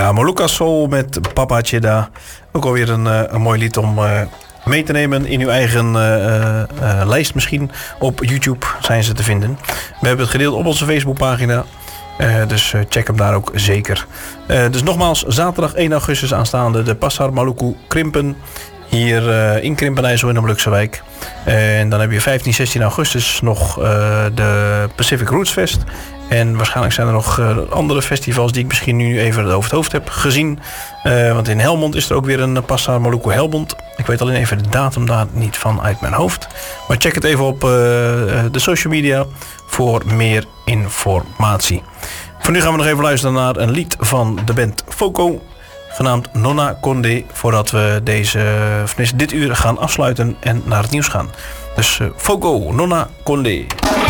Ja, Molucca Soul met Papa Cheda. Ook alweer een mooi lied om mee te nemen in uw eigen lijst misschien. Op YouTube zijn ze te vinden. We hebben het gedeeld op onze Facebookpagina. Dus check hem daar ook zeker. Dus nogmaals, zaterdag 1 augustus aanstaande de Pasar Maluku Krimpen. Hier in Krimpenijssel in de Molukse wijk. En dan heb je 15, 16 augustus nog de Pacific Roots Fest. En waarschijnlijk zijn er nog andere festivals die ik misschien nu even over het hoofd heb gezien. Want in Helmond is er ook weer een Pasar Maluku Helmond. Ik weet alleen even de datum daar niet van uit mijn hoofd. Maar check het even op de social media voor meer informatie. Voor nu gaan we nog even luisteren naar een lied van de band Foco, genaamd Nonna Condé, voordat we dit uur gaan afsluiten en naar het nieuws gaan. Dus Foco, Nonna Condé.